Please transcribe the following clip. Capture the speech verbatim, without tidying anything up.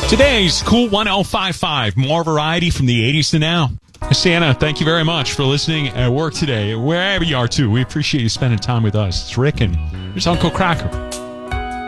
Today's Cool one oh five five, more variety from the eighties to now. Santa, thank you very much for listening at work today, wherever you are, too. We appreciate you spending time with us. It's Rick and here's Uncle Cracker.